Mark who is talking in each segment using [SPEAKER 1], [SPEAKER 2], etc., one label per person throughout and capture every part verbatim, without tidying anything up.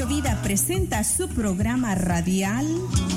[SPEAKER 1] Radio Vida presenta su programa radial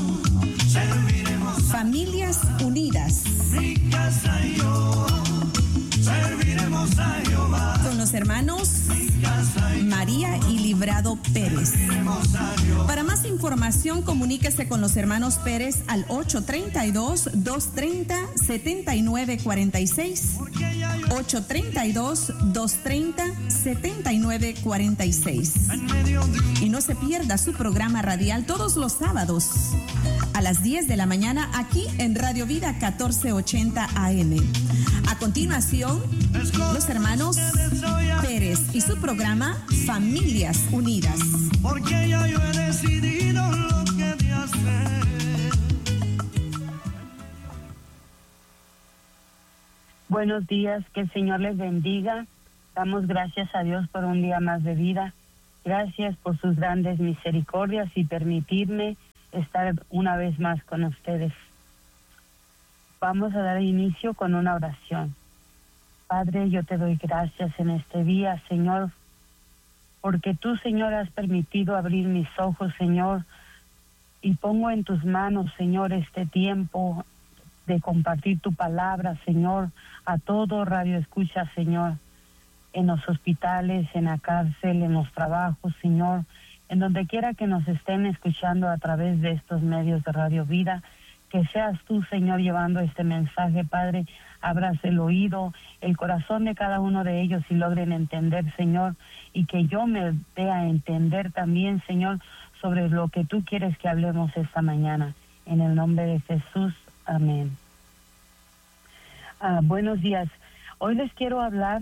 [SPEAKER 1] Familias Unidas.
[SPEAKER 2] Mi casa y yo serviremos a Jehová.
[SPEAKER 1] Con los hermanos María y Librado Pérez. Para más información, comuníquese con los hermanos Pérez al ocho tres dos, dos tres cero, siete nueve cuatro seis. ocho tres dos, dos tres cero, siete nueve cuatro seis. Y no se pierda su programa radial todos los sábados a las diez de la mañana aquí en Radio Vida catorce ochenta A M. A continuación, los hermanos Pérez y su programa Familias Unidas.
[SPEAKER 2] Porque ya yo he decidido lo que de hacer.
[SPEAKER 3] Buenos días, que el Señor les bendiga. Damos gracias a Dios por un día más de vida. Gracias por sus grandes misericordias y permitirme estar una vez más con ustedes. Vamos a dar inicio con una oración. Padre, yo te doy gracias en este día, Señor, porque tú, Señor, has permitido abrir mis ojos, Señor, y pongo en tus manos, Señor, este tiempo de compartir tu palabra, Señor, a todo radio escucha, Señor, en los hospitales, en la cárcel, en los trabajos, Señor, en donde quiera que nos estén escuchando a través de estos medios de Radio Vida, que seas tú, Señor, llevando este mensaje, Padre. Abras el oído, el corazón de cada uno de ellos y logren entender, Señor, y que yo me dé a entender también, Señor, sobre lo que tú quieres que hablemos esta mañana. En el nombre de Jesús, amén. Ah, buenos días. Hoy les quiero hablar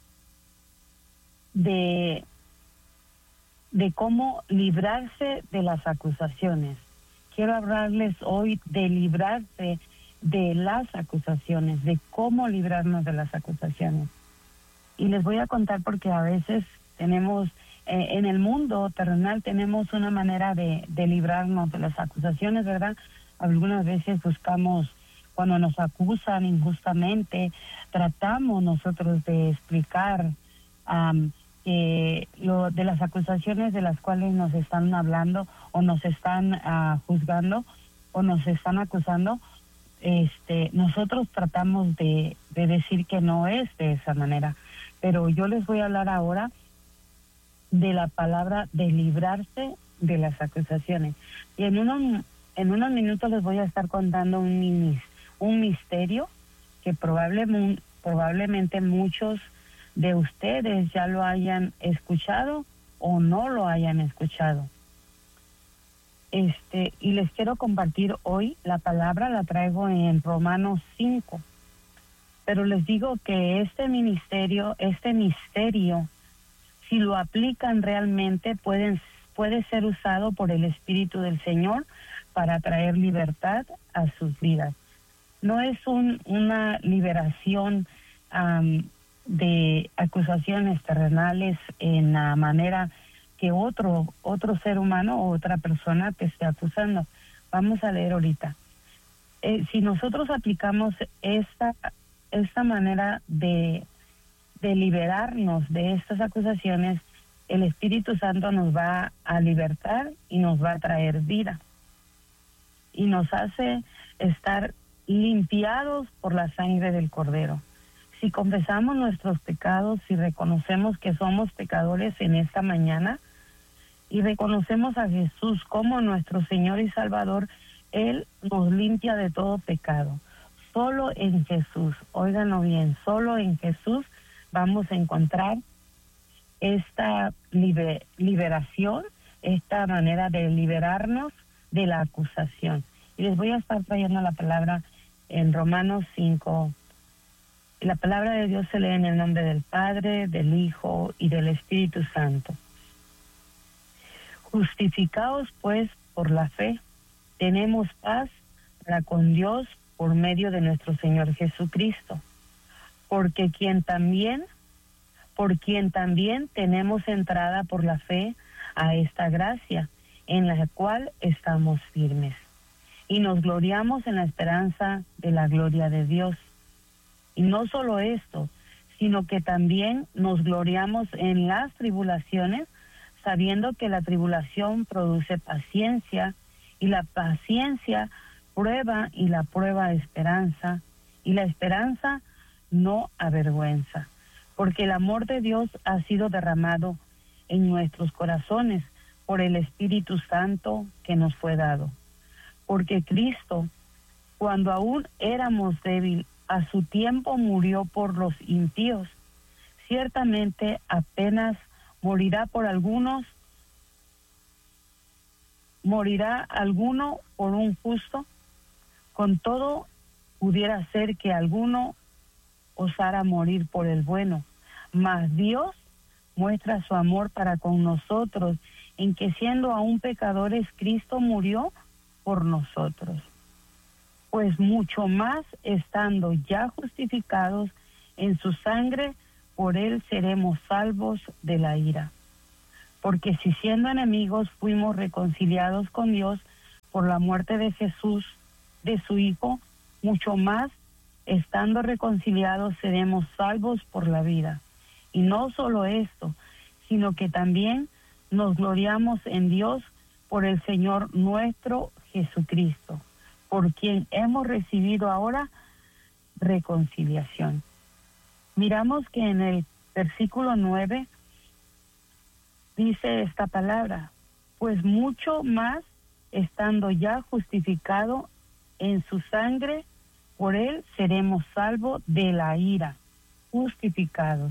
[SPEAKER 3] de, de cómo librarse de las acusaciones. Quiero hablarles hoy de librarse de las acusaciones, de cómo librarnos de las acusaciones. Y les voy a contar porque a veces tenemos, eh, en el mundo terrenal tenemos una manera de, de librarnos de las acusaciones, ¿verdad? Algunas veces buscamos, cuando nos acusan injustamente, tratamos nosotros de explicar um, que lo de las acusaciones de las cuales nos están hablando o nos están uh, juzgando o nos están acusando. Este, nosotros tratamos de, de decir que no es de esa manera, pero yo les voy a hablar ahora de la palabra de librarse de las acusaciones. Y en unos, en unos minutos les voy a estar contando un, un misterio que probablemente, probablemente muchos de ustedes ya lo hayan escuchado o no lo hayan escuchado. Este, y les quiero compartir hoy la palabra, la traigo en Romanos cinco. Pero les digo que este ministerio, este misterio, si lo aplican realmente, pueden, puede ser usado por el Espíritu del Señor para traer libertad a sus vidas. No es un, una liberación um, de acusaciones terrenales en la manera que otro otro ser humano o otra persona te esté acusando. Vamos a leer ahorita. Eh, si nosotros aplicamos esta esta manera de, de liberarnos de estas acusaciones, el Espíritu Santo nos va a libertar y nos va a traer vida. Y nos hace estar limpiados por la sangre del Cordero. Si confesamos nuestros pecados, si reconocemos que somos pecadores en esta mañana, y reconocemos a Jesús como nuestro Señor y Salvador, Él nos limpia de todo pecado. Solo en Jesús, óiganlo bien, solo en Jesús vamos a encontrar esta liber, liberación, esta manera de liberarnos de la acusación. Y les voy a estar trayendo la palabra en Romanos cinco. La palabra de Dios se lee en el nombre del Padre, del Hijo y del Espíritu Santo. Justificados pues por la fe, tenemos paz para con Dios por medio de nuestro Señor Jesucristo, porque quien también, por quien también tenemos entrada por la fe a esta gracia, en la cual estamos firmes, y nos gloriamos en la esperanza de la gloria de Dios. Y no solo esto, sino que también nos gloriamos en las tribulaciones, sabiendo que la tribulación produce paciencia, y la paciencia prueba, y la prueba esperanza, y la esperanza no avergüenza, porque el amor de Dios ha sido derramado en nuestros corazones por el Espíritu Santo que nos fue dado. Porque Cristo, cuando aún éramos débiles, a su tiempo murió por los impíos. Ciertamente apenas morirá por algunos, morirá alguno por un justo. Con todo, pudiera ser que alguno osara morir por el bueno. Mas Dios muestra su amor para con nosotros, en que siendo aún pecadores, Cristo murió por nosotros. Pues mucho más, estando ya justificados en su sangre, por él seremos salvos de la ira. Porque si siendo enemigos fuimos reconciliados con Dios por la muerte de Jesús, de su Hijo, mucho más, estando reconciliados, seremos salvos por la vida. Y no solo esto, sino que también nos gloriamos en Dios por el Señor nuestro Jesucristo, por quien hemos recibido ahora reconciliación. Miramos que en el versículo nueve dice esta palabra: pues mucho más, estando ya justificado en su sangre, por él seremos salvos de la ira. Justificados.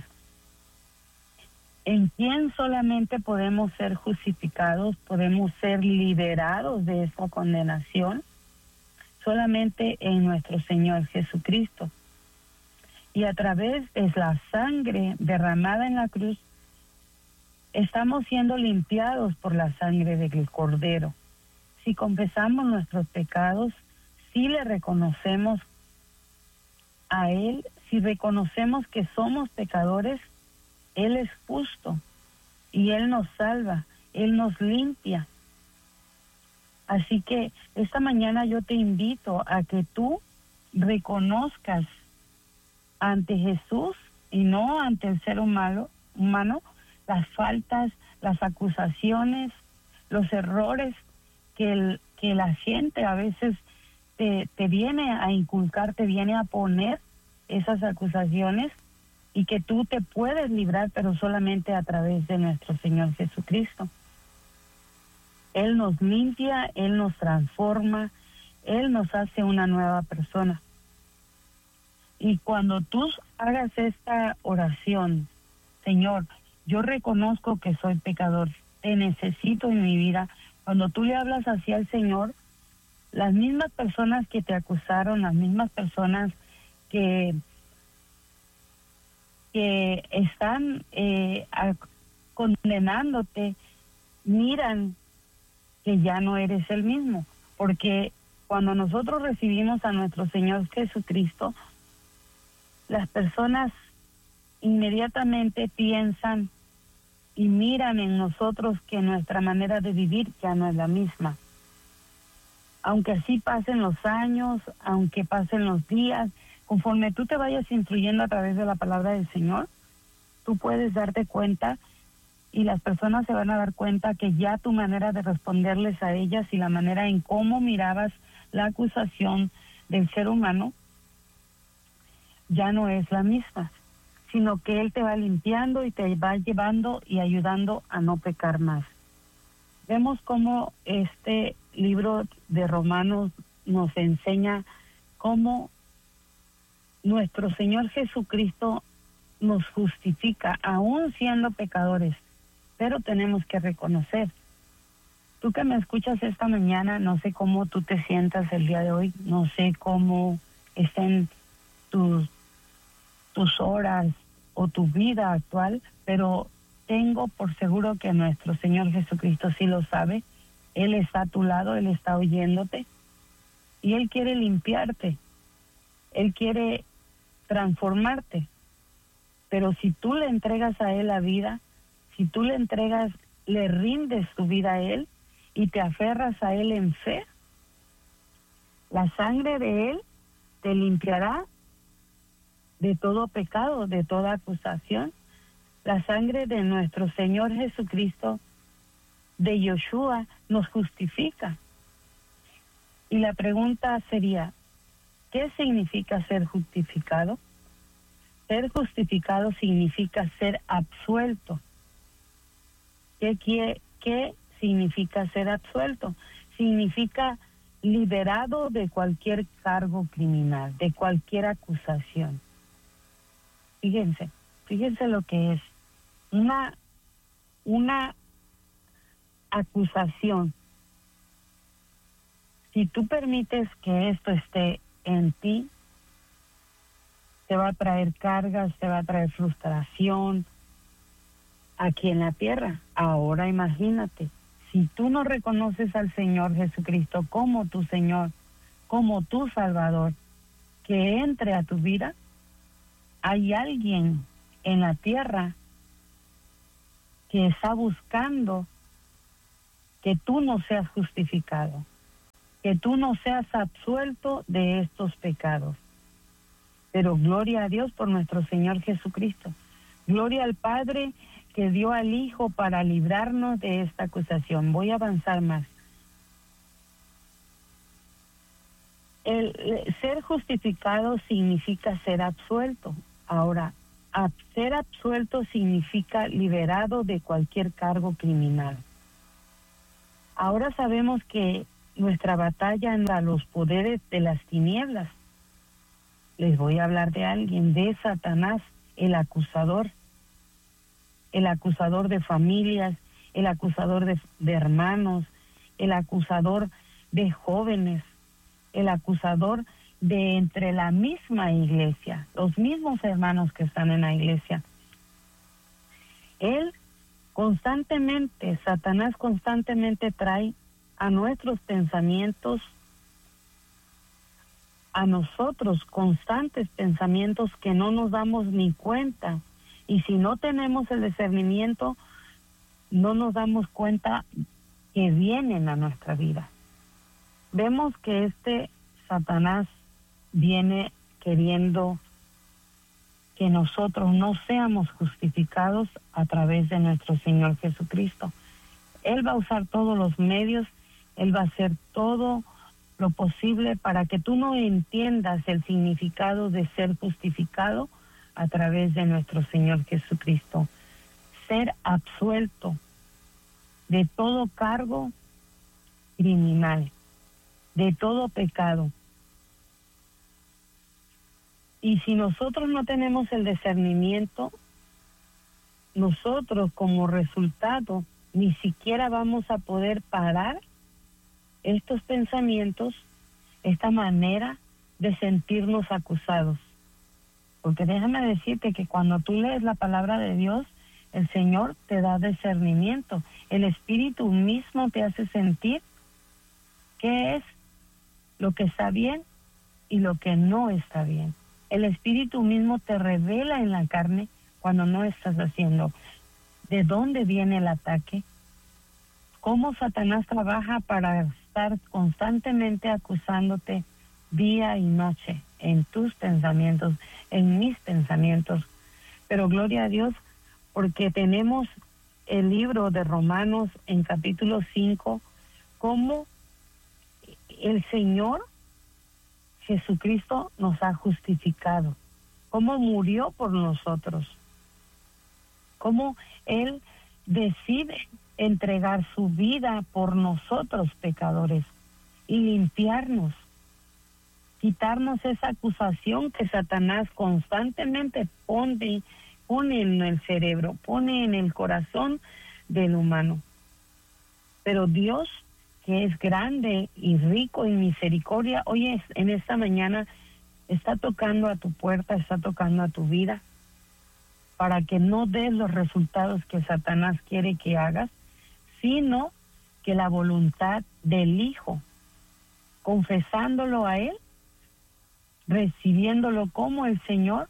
[SPEAKER 3] ¿En quién solamente podemos ser justificados? ¿Podemos ser liberados de esta condenación? Solamente en nuestro Señor Jesucristo. Y a través de la sangre derramada en la cruz, estamos siendo limpiados por la sangre del Cordero. Si confesamos nuestros pecados, si le reconocemos a Él, si reconocemos que somos pecadores, Él es justo y Él nos salva, Él nos limpia. Así que esta mañana yo te invito a que tú reconozcas ante Jesús y no ante el ser humano, humano las faltas, las acusaciones, los errores que, el, que la gente a veces te, te viene a inculcar, te viene a poner esas acusaciones, y que tú te puedes librar, pero solamente a través de nuestro Señor Jesucristo. Él nos limpia, Él nos transforma, Él nos hace una nueva persona. Y cuando tú hagas esta oración: Señor, yo reconozco que soy pecador, te necesito en mi vida. Cuando tú le hablas así al Señor, las mismas personas que te acusaron, las mismas personas que, que están eh, a, condenándote, miran que ya no eres el mismo. Porque cuando nosotros recibimos a nuestro Señor Jesucristo, las personas inmediatamente piensan y miran en nosotros que nuestra manera de vivir ya no es la misma. Aunque así pasen los años, aunque pasen los días, conforme tú te vayas instruyendo a través de la palabra del Señor, tú puedes darte cuenta, y las personas se van a dar cuenta que ya tu manera de responderles a ellas y la manera en cómo mirabas la acusación del ser humano ya no es la misma, sino que Él te va limpiando y te va llevando y ayudando a no pecar más. Vemos cómo este libro de Romanos nos enseña cómo nuestro Señor Jesucristo nos justifica, aún siendo pecadores, pero tenemos que reconocer. Tú que me escuchas esta mañana, no sé cómo tú te sientas el día de hoy, no sé cómo estén tus, tus horas o tu vida actual, pero tengo por seguro que nuestro Señor Jesucristo sí lo sabe. Él está a tu lado, Él está oyéndote y Él quiere limpiarte, Él quiere transformarte. Pero si tú le entregas a Él la vida, si tú le entregas, le rindes tu vida a Él y te aferras a Él en fe, la sangre de Él te limpiará de todo pecado, de toda acusación. La sangre de nuestro Señor Jesucristo de Yoshua nos justifica. Y la pregunta sería, ¿qué significa ser justificado? Ser justificado significa ser absuelto. ¿Qué, qué, qué significa ser absuelto? Significa liberado de cualquier cargo criminal, de cualquier acusación. Fíjense, fíjense lo que es una, una acusación. Si tú permites que esto esté en ti, te va a traer cargas, te va a traer frustración aquí en la tierra. Ahora imagínate, si tú no reconoces al Señor Jesucristo como tu Señor, como tu Salvador, que entre a tu vida, hay alguien en la tierra que está buscando que tú no seas justificado, que tú no seas absuelto de estos pecados. Pero gloria a Dios por nuestro Señor Jesucristo. Gloria al Padre que dio al Hijo para librarnos de esta acusación. Voy a avanzar más. El, el ser justificado significa ser absuelto. Ahora, ab, ser absuelto significa liberado de cualquier cargo criminal. Ahora sabemos que nuestra batalla en los poderes de las tinieblas. Les voy a hablar de alguien, de Satanás, el acusador. El acusador de familias, el acusador de, de hermanos, el acusador de jóvenes, el acusador de entre la misma iglesia, los mismos hermanos que están en la iglesia. Él constantemente, Satanás constantemente trae a nuestros pensamientos, a nosotros constantes pensamientos que no nos damos ni cuenta. Y si no tenemos el discernimiento, no nos damos cuenta que vienen a nuestra vida. Vemos que este Satanás viene queriendo que nosotros no seamos justificados a través de nuestro Señor Jesucristo. Él va a usar todos los medios, Él va a hacer todo lo posible para que tú no entiendas el significado de ser justificado a través de nuestro Señor Jesucristo. Ser absuelto de todo cargo criminal, de todo pecado. Y si nosotros no tenemos el discernimiento, nosotros como resultado ni siquiera vamos a poder parar estos pensamientos, esta manera de sentirnos acusados. Porque déjame decirte que cuando tú lees la palabra de Dios, el Señor te da discernimiento. El Espíritu mismo te hace sentir qué es lo que está bien y lo que no está bien. El Espíritu mismo te revela en la carne cuando no estás haciendo. ¿De dónde viene el ataque? ¿Cómo Satanás trabaja para estar constantemente acusándote día y noche en tus pensamientos, en mis pensamientos? Pero gloria a Dios, porque tenemos el libro de Romanos en capítulo cinco, cómo el Señor Jesucristo nos ha justificado, cómo murió por nosotros, cómo Él decide entregar su vida por nosotros pecadores y limpiarnos, quitarnos esa acusación que Satanás constantemente pone, pone en el cerebro, pone en el corazón del humano. Pero Dios, que es grande y rico en misericordia, hoy es, en esta mañana está tocando a tu puerta, está tocando a tu vida, para que no des los resultados que Satanás quiere que hagas, sino que la voluntad del Hijo, confesándolo a Él, recibiéndolo como el Señor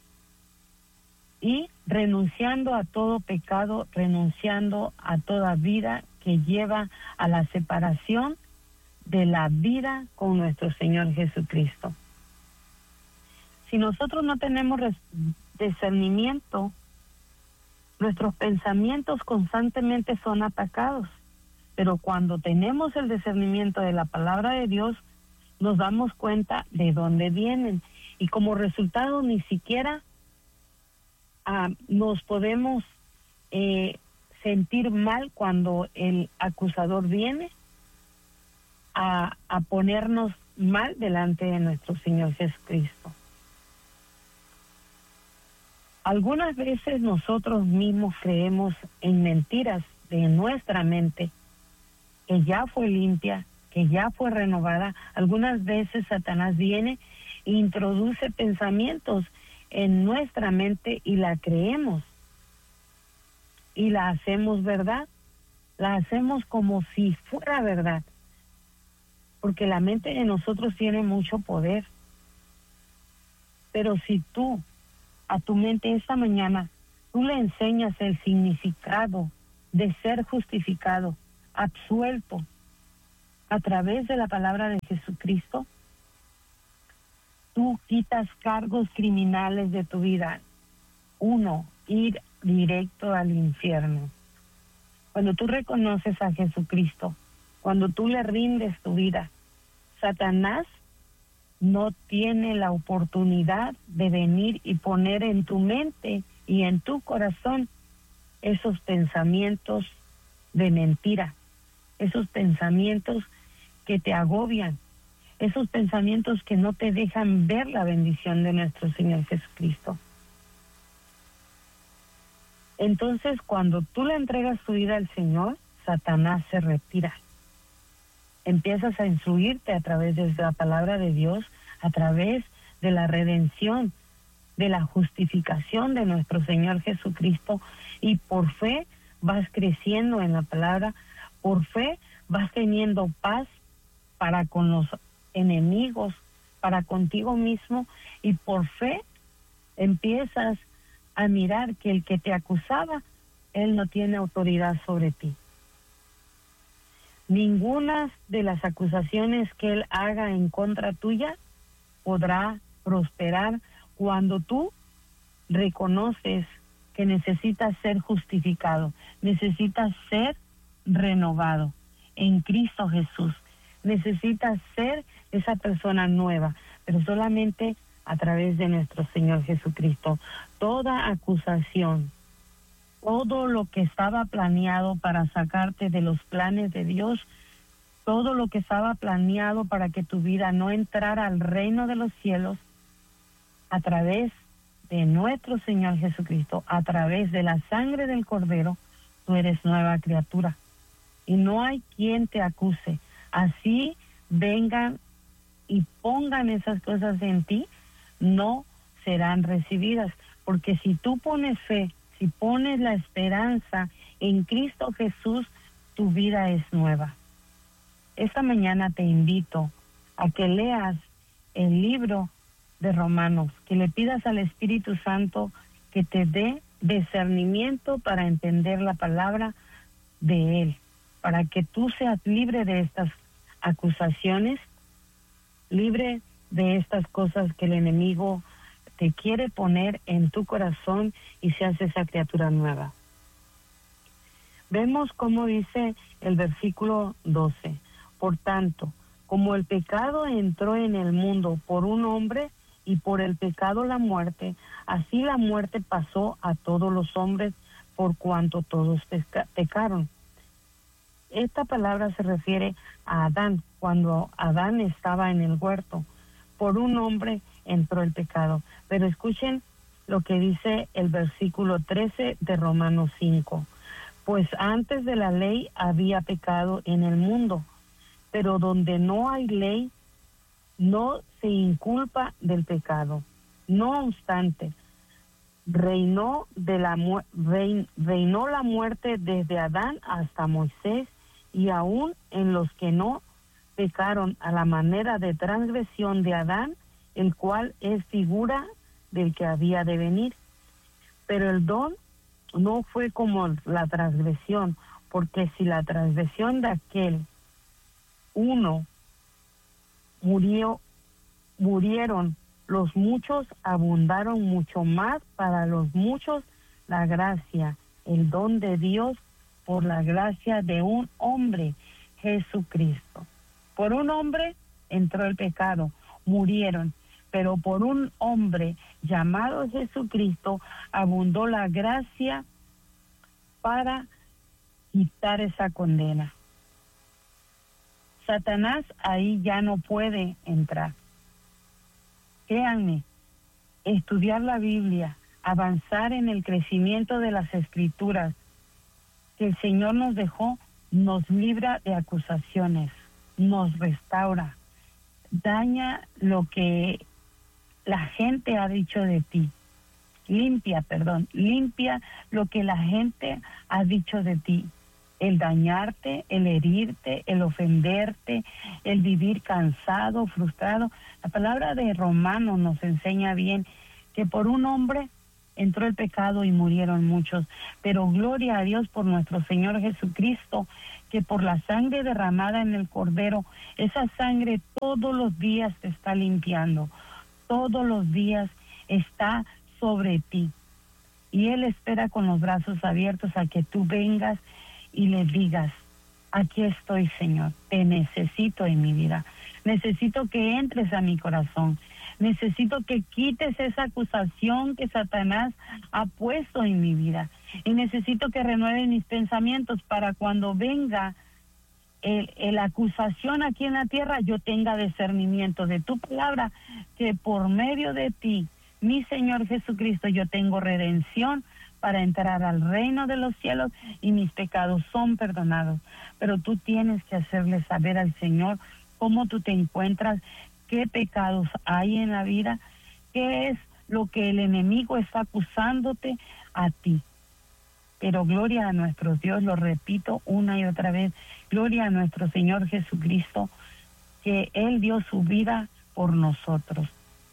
[SPEAKER 3] y renunciando a todo pecado, renunciando a toda vida que lleva a la separación de la vida con nuestro Señor Jesucristo. Si nosotros no tenemos discernimiento, nuestros pensamientos constantemente son atacados. Pero cuando tenemos el discernimiento de la palabra de Dios, nos damos cuenta de dónde vienen. Y como resultado ni siquiera uh, nos podemos eh, sentir mal cuando el acusador viene a, a ponernos mal delante de nuestro Señor Jesucristo. Algunas veces nosotros mismos creemos en mentiras de nuestra mente, que ya fue limpia, que ya fue renovada. Algunas veces Satanás viene e introduce pensamientos en nuestra mente y la creemos. Y la hacemos verdad, la hacemos como si fuera verdad. Porque la mente de nosotros tiene mucho poder. Pero si tú, a tu mente esta mañana, tú le enseñas el significado de ser justificado, absuelto, a través de la palabra de Jesucristo, tú quitas cargos criminales de tu vida. Uno, ir directo al infierno. Cuando tú reconoces a Jesucristo, cuando tú le rindes tu vida, Satanás no tiene la oportunidad de venir y poner en tu mente y en tu corazón esos pensamientos de mentira, esos pensamientos que te agobian, esos pensamientos que no te dejan ver la bendición de nuestro Señor Jesucristo. Entonces, cuando tú le entregas tu vida al Señor, Satanás se retira. Empiezas a instruirte a través de la palabra de Dios, a través de la redención, de la justificación de nuestro Señor Jesucristo, y por fe vas creciendo en la palabra, por fe vas teniendo paz para con los enemigos, para contigo mismo, y por fe empiezas a mirar que el que te acusaba, él no tiene autoridad sobre ti. Ninguna de las acusaciones que él haga en contra tuya podrá prosperar cuando tú reconoces que necesitas ser justificado, necesitas ser renovado en Cristo Jesús, necesitas ser esa persona nueva, pero solamente a través de nuestro Señor Jesucristo. Toda acusación, todo lo que estaba planeado para sacarte de los planes de Dios, todo lo que estaba planeado para que tu vida no entrara al reino de los cielos, a través de nuestro Señor Jesucristo, a través de la sangre del Cordero, tú eres nueva criatura. Y no hay quien te acuse. Así vengan y pongan esas cosas en ti, no serán recibidas. Porque si tú pones fe, si pones la esperanza en Cristo Jesús, tu vida es nueva. Esta mañana te invito a que leas el libro de Romanos, que le pidas al Espíritu Santo que te dé discernimiento para entender la palabra de Él, para que tú seas libre de estas acusaciones, libre de estas cosas que el enemigo te quiere poner en tu corazón y seas esa criatura nueva. Vemos cómo dice el versículo doce. Por tanto, como el pecado entró en el mundo por un hombre y por el pecado la muerte, así la muerte pasó a todos los hombres por cuanto todos peca- pecaron. Esta palabra se refiere a Adán, cuando Adán estaba en el huerto. Por un hombre entró el pecado. Pero escuchen lo que dice el versículo trece de Romanos cinco. Pues antes de la ley había pecado en el mundo, pero donde no hay ley, no se inculpa del pecado. No obstante, reinó, de la mu- rein, reinó la muerte desde Adán hasta Moisés, y aún en los que no pecaron a la manera de transgresión de Adán, el cual es figura del que había de venir. Pero el don no fue como la transgresión, porque si la transgresión de aquel uno murió, murieron los muchos, abundaron mucho más para los muchos la gracia, el don de Dios por la gracia de un hombre, Jesucristo. Por un hombre entró el pecado, murieron, pero por un hombre llamado Jesucristo abundó la gracia para quitar esa condena. Satanás ahí ya no puede entrar. Créanme, estudiar la Biblia, avanzar en el crecimiento de las Escrituras que el Señor nos dejó, nos libra de acusaciones, nos restaura, daña lo que la gente ha dicho de ti, limpia, perdón, limpia lo que la gente ha dicho de ti, el dañarte, el herirte, el ofenderte, el vivir cansado, frustrado. La palabra de Romanos nos enseña bien que por un hombre entró el pecado y murieron muchos, pero gloria a Dios por nuestro Señor Jesucristo, que por la sangre derramada en el Cordero, esa sangre todos los días te está limpiando, todos los días está sobre ti. Y Él espera con los brazos abiertos a que tú vengas y le digas, aquí estoy, Señor, te necesito en mi vida, necesito que entres a mi corazón, necesito que quites esa acusación que Satanás ha puesto en mi vida, y necesito que renueve mis pensamientos para cuando venga el, el acusación aquí en la tierra, yo tenga discernimiento de tu palabra, que por medio de ti, mi Señor Jesucristo, yo tengo redención para entrar al reino de los cielos y mis pecados son perdonados. Pero tú tienes que hacerle saber al Señor cómo tú te encuentras, qué pecados hay en la vida, qué es lo que el enemigo está acusándote a ti. Pero gloria a nuestro Dios, lo repito una y otra vez, gloria a nuestro Señor Jesucristo, que Él dio su vida por nosotros.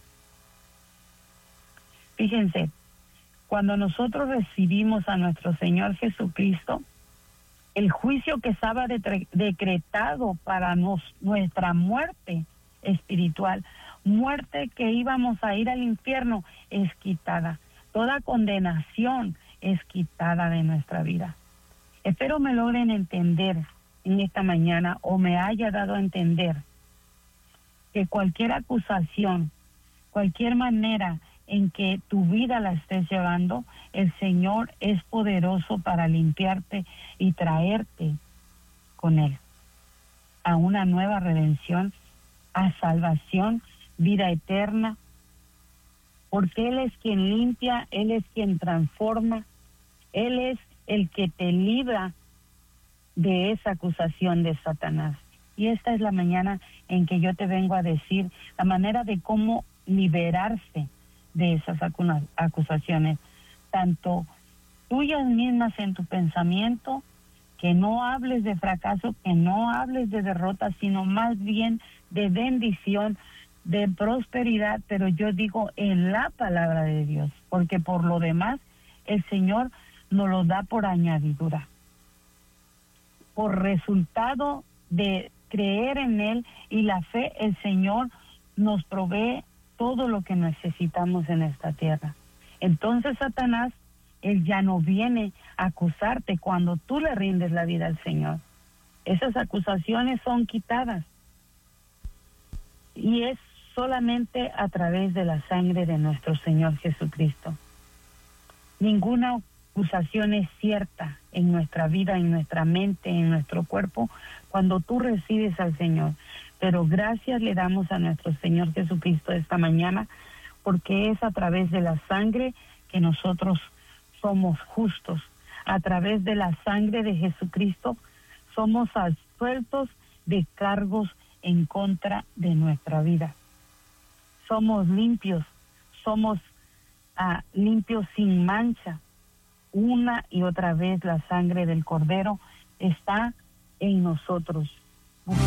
[SPEAKER 3] Fíjense, cuando nosotros recibimos a nuestro Señor Jesucristo, el juicio que estaba de- decretado para nos, nuestra muerte espiritual, muerte que íbamos a ir al infierno, es quitada. Toda condenación es quitada de nuestra vida. Espero me logren entender en esta mañana, o me haya dado a entender, que cualquier acusación, cualquier manera en que tu vida la estés llevando, el Señor es poderoso para limpiarte y traerte con Él a una nueva redención, a salvación, vida eterna, porque Él es quien limpia, Él es quien transforma, Él es el que te libra de esa acusación de Satanás. Y esta es la mañana en que yo te vengo a decir la manera de cómo liberarse de esas acusaciones, tanto tuyas mismas en tu pensamiento, que no hables de fracaso, que no hables de derrota, sino más bien de bendición, de prosperidad, pero yo digo en la palabra de Dios, porque por lo demás el Señor nos lo da por añadidura, por resultado de creer en Él y la fe. El Señor nos provee todo lo que necesitamos en esta tierra. Entonces Satanás, él ya no viene a acusarte cuando tú le rindes la vida al Señor. Esas acusaciones son quitadas. Y es solamente a través de la sangre de nuestro Señor Jesucristo. Ninguna acusación es cierta en nuestra vida, en nuestra mente, en nuestro cuerpo, cuando tú recibes al Señor. Pero gracias le damos a nuestro Señor Jesucristo esta mañana, porque es a través de la sangre que nosotros somos justos. A través de la sangre de Jesucristo somos absueltos de cargos en contra de nuestra vida. Somos limpios, somos ah, limpios sin mancha. Una y otra vez la sangre del Cordero está en nosotros.